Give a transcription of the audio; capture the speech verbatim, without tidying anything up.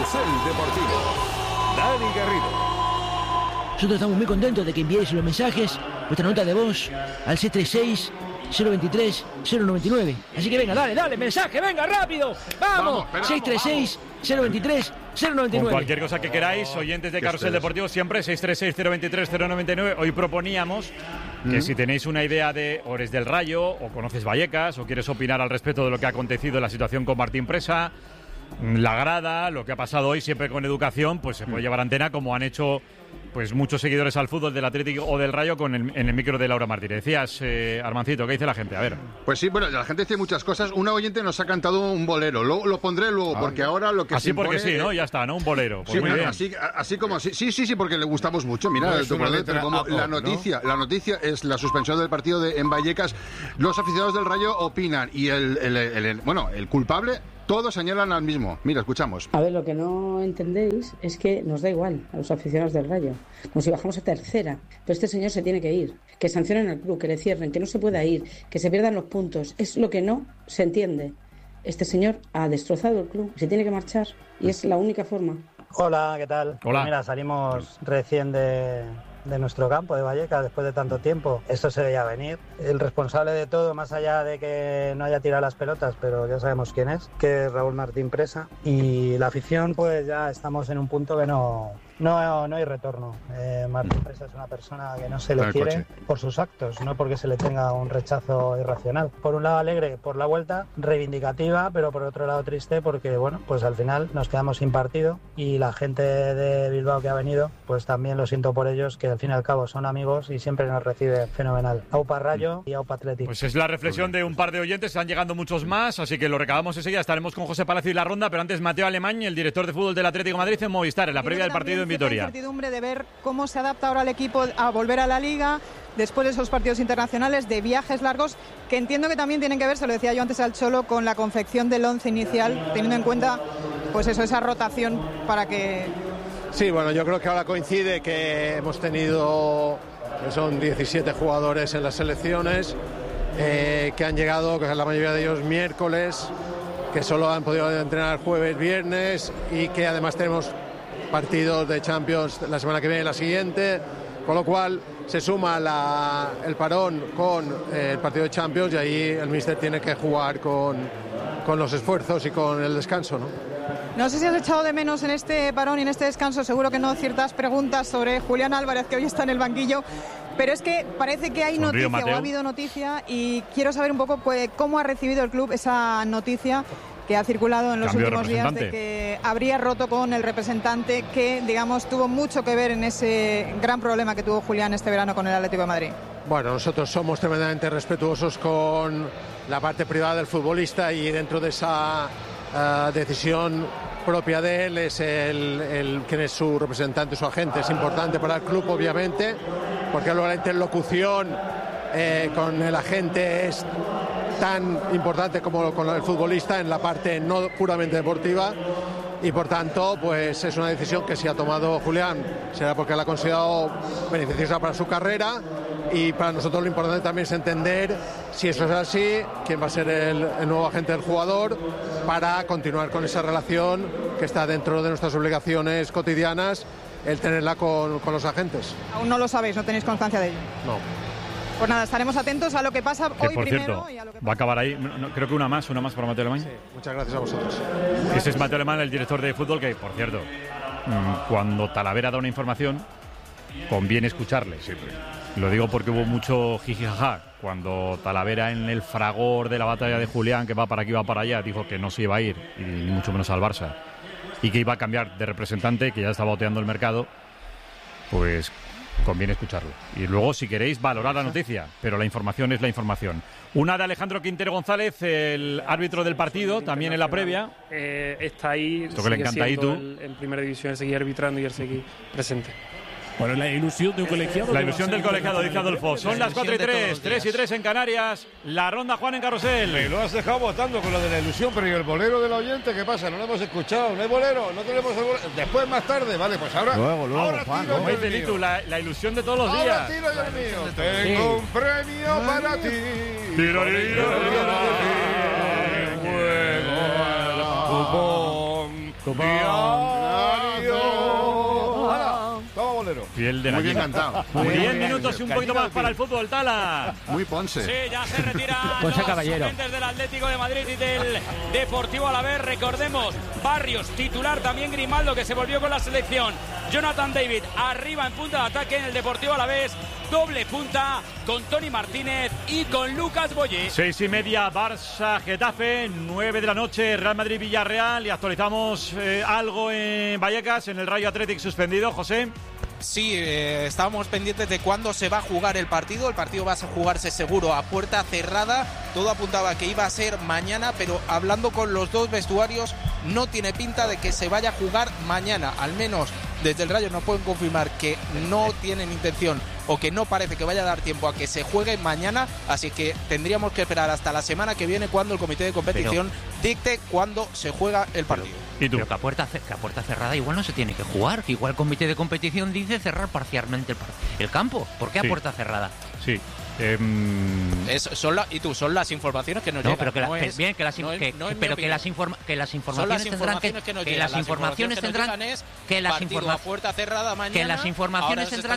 Carrusel Deportivo. Dani Garrido. Nosotros estamos muy contentos de que enviéis los mensajes, vuestra nota de voz, al seis tres seis, cero veintitrés, cero noventa y nueve. Así que venga, dale, dale, mensaje, venga, rápido. ¡Vamos! vamos seis tres seis, cero veintitrés, cero noventa y nueve. Con cualquier cosa que queráis, oyentes de Carrusel Deportivo, siempre seis tres seis, cero veintitrés, cero noventa y nueve. Hoy proponíamos que si tenéis una idea de o eres del Rayo, o conoces Vallecas, o quieres opinar al respecto de lo que ha acontecido en la situación con Martín Presa, la grada, lo que ha pasado hoy, siempre con educación, pues se puede llevar antena, como han hecho pues muchos seguidores al fútbol del Atlético o del Rayo con el, en el micro de Laura Martínez. Decías, eh, Armancito, ¿qué dice la gente? A ver. Pues sí, bueno, la gente dice muchas cosas. Una oyente nos ha cantado un bolero. Lo, lo pondré luego, ah, porque ahora lo que así se impone... porque sí, ¿no? Ya está, ¿no? Un bolero. Pues sí, muy bien. Así, así como... Sí, sí, sí, porque le gustamos mucho. Mira, no, el letra, como pop, la noticia ¿no? La noticia es la suspensión del partido de, en Vallecas. Los aficionados del Rayo opinan y el, el, el, el bueno, el culpable... Todos señalan al mismo. Mira, escuchamos. A ver, lo que no entendéis es que nos da igual a los aficionados del Rayo. Como si bajamos a tercera. Pero este señor se tiene que ir. Que sancionen al club, que le cierren, que no se pueda ir, que se pierdan los puntos. Es lo que no se entiende. Este señor ha destrozado el club. Se tiene que marchar. Y es la única forma. Hola, ¿qué tal? Hola. Pues mira, salimos recién de... de nuestro campo de Vallecas después de tanto tiempo. Esto se veía venir. El responsable de todo, más allá de que no haya tirado las pelotas, pero ya sabemos quién es, que es Raúl Martín Presa. Y la afición, pues ya estamos en un punto que no, no, no hay retorno. Eh, Martín Presa es una persona que no se le quiere coche. por sus actos, no porque se le tenga un rechazo irracional. Por un lado alegre por la vuelta, reivindicativa, pero por otro lado triste porque, bueno, pues al final nos quedamos sin partido y la gente de Bilbao que ha venido, pues también lo siento por ellos, que al fin y al cabo son amigos y siempre nos recibe fenomenal. Aupa Rayo y Aupa Atlético. Pues es la reflexión de un par de oyentes, están llegando muchos más, así que lo recabamos enseguida. Estaremos con José Palacio y la ronda, pero antes Mateo Alemán, el director de fútbol del Atlético de Madrid en Movistar, en la previa del partido en Vitoria. Hay incertidumbre de ver cómo se adapta ahora el equipo a volver a la Liga después de esos partidos internacionales, de viajes largos, que entiendo que también tienen que ver, se lo decía yo antes al Cholo, con la confección del once inicial, teniendo en cuenta pues eso, esa rotación para que... Sí, bueno, yo creo que ahora coincide que hemos tenido, que son diecisiete jugadores en las selecciones, eh, que han llegado, que la mayoría de ellos miércoles, que solo han podido entrenar jueves, viernes y que además tenemos partidos de Champions la semana que viene y la siguiente, con lo cual se suma la, el parón con eh, el partido de Champions y ahí el míster tiene que jugar con, con los esfuerzos y con el descanso, ¿no? No sé si has echado de menos en este parón y en este descanso, seguro que no, ciertas preguntas sobre Julián Álvarez, que hoy está en el banquillo, pero es que parece que hay noticia o ha habido noticia y quiero saber un poco pues, cómo ha recibido el club esa noticia que ha circulado en los Cambio últimos de días de que habría roto con el representante que, digamos, tuvo mucho que ver en ese gran problema que tuvo Julián este verano con el Atlético de Madrid. Bueno, nosotros somos tremendamente respetuosos con la parte privada del futbolista y dentro de esa uh, decisión propia de él es el, el quién es su representante, su agente. Es importante para el club, obviamente, porque luego la interlocución eh, con el agente es tan importante como con el futbolista en la parte no puramente deportiva y por tanto pues es una decisión que si ha tomado Julián será porque la ha considerado beneficiosa para su carrera y para nosotros lo importante también es entender si eso es así, quién va a ser el, el nuevo agente del jugador para continuar con esa relación que está dentro de nuestras obligaciones cotidianas, el tenerla con, con los agentes. Aún no lo sabéis, no tenéis constancia de ello. No. Pues nada, estaremos atentos a lo que pasa que, hoy por primero. Cierto, y a lo que va a acabar ahí, no, creo que una más, una más para Mateo Alemán. Sí, muchas gracias a vosotros. Ese es Mateo Alemán, el director de fútbol, que por cierto, cuando Talavera da una información, conviene escucharle. Siempre. Lo digo porque hubo mucho jijijaja cuando Talavera en el fragor de la batalla de Julián, que va para aquí, va para allá, dijo que no se iba a ir, y ni mucho menos al Barça, y que iba a cambiar de representante, que ya estaba boteando el mercado, pues conviene escucharlo. Y luego, si queréis, valorar la noticia, pero la información es la información. Una de Alejandro Quintero González, el árbitro del partido, también en la previa. Eh, está ahí, esto que le encanta ahí tú. El, en primera división, el seguir arbitrando y el seguir presente. Bueno, la ilusión de un colegiado. La ilusión del colegiado, dice Adolfo. Son las cuatro y tres, tres y tres en Canarias. La ronda, Juan, en Carrusel. Me lo has dejado votando con lo de la ilusión, pero ¿y el bolero del oyente qué pasa? No lo hemos escuchado. ¿No hay bolero? ¿No tenemos el bolero? Después, más tarde, vale, pues ahora. Luego, luego, ahora Juan. Como dice Litu, la, la ilusión de todos los días. Ahora tiro yo el mío. Tengo sí. un premio para ti. Tiro, tiro, Cupón. Cupón. Piel de Muy bien gallina. cantado. Muy Muy diez bien. minutos y un poquito más para el fútbol, Tala. Muy Ponce. Sí, ya se retiran Ponce los Caballero. suplentes del Atlético de Madrid y del Deportivo Alavés. Recordemos, Barrios titular, también Grimaldo, que se volvió con la selección. Jonathan David arriba en punta de ataque en el Deportivo Alavés. Doble punta con Toni Martínez y con Lucas Boyé. Seis y media, Barça, Getafe. Nueve de la noche, Real Madrid, Villarreal. Y actualizamos eh, algo en Vallecas, en el Rayo Athletic suspendido, José. Sí, eh, estábamos pendientes de cuándo se va a jugar el partido. El partido va a jugarse seguro a puerta cerrada. Todo apuntaba que iba a ser mañana, pero hablando con los dos vestuarios, no tiene pinta de que se vaya a jugar mañana. Al menos desde el Rayo nos pueden confirmar que no tienen intención o que no parece que vaya a dar tiempo a que se juegue mañana. Así que tendríamos que esperar hasta la semana que viene, cuando el comité de competición pero, dicte cuándo se juega el partido. ¿Y tú? Pero que a, puerta, que a puerta cerrada igual no se tiene que jugar, que igual el comité de competición dice cerrar parcialmente el, el campo. ¿Por qué a sí. puerta cerrada? Sí. Eh, es, son la, y tú, son las informaciones que nos no, llegan. Pero que, la, no es, bien, que las, no que, es, no es pero que las, informa, que las informaciones las tendrán informaciones que, que, nos que llegan. las informaciones las tendrán es que las informaciones que las informaciones tendrán